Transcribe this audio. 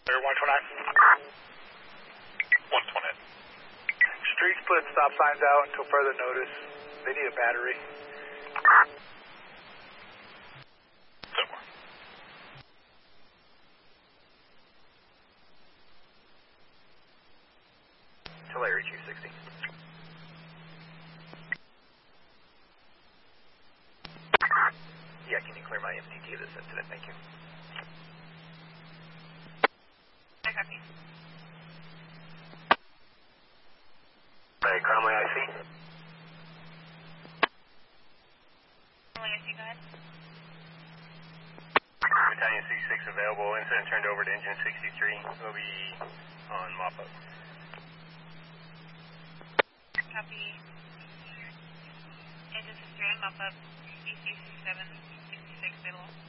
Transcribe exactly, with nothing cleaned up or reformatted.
Clear one twenty-nine. one twenty. Streets put stop signs out until further notice. They need a battery. Somewhere. Tulare two sixty. Yeah, can you clear my M D T of this incident? Thank you. I copy. Hey, Conway, I C. Conway, I C, go ahead. Battalion sixty-six available. Incident turned over to engine sixty-three. We'll be on mop-up. Copy. Engine sixty-three on mop-up. D C sixty-seven, sixty-six available.